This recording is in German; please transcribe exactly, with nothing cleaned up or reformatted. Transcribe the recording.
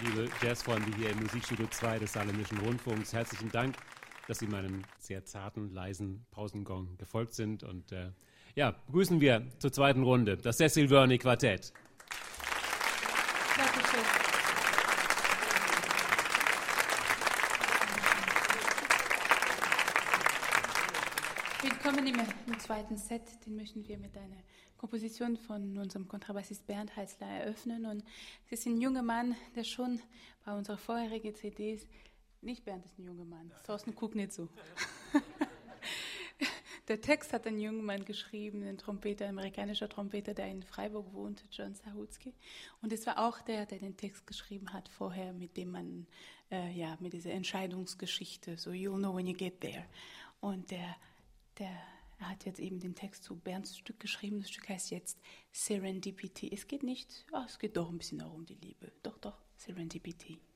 liebe Jazzfreunde hier im Musikstudio zwei des Saarländischen Rundfunks. Herzlichen Dank, dass Sie meinem sehr zarten, leisen Pausengong gefolgt sind. Und äh, ja, begrüßen wir zur zweiten Runde das Cecil Verney Quartett. Dankeschön. Willkommen im, im zweiten Set. Den möchten wir mit einer Komposition von unserem Kontrabassist Bernd Heißler eröffnen. Und es ist ein junger Mann, der schon bei unserer vorherigen C Ds, nicht Bernd ist ein junger Mann, Thorsten, guck nicht so. Der Text hat ein junger Mann geschrieben, ein Trompeter, ein amerikanischer Trompeter, der in Freiburg wohnt, John Sahutsky. Und es war auch der, der den Text geschrieben hat vorher, mit dem man, äh, ja, mit dieser Entscheidungsgeschichte, so you'll know when you get there. Und der, der, er hat jetzt eben den Text zu Bernds Stück geschrieben. Das Stück heißt jetzt Serendipity. Es geht nicht, oh, es geht doch ein bisschen auch um die Liebe. Doch, doch, Serendipity.